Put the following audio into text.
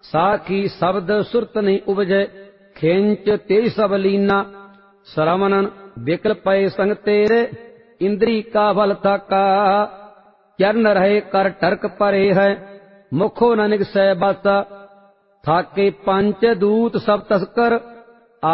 साखी शब्द सुरत नहीं उपजै, खेंच तेज सब लीना। श्रवणन विकल पय संग तेरे, इंद्री का बल थाका। चरण रहे कर टरक परे है, मुखो न निगसै बासा। थाके पंच दूत सब तस्कर,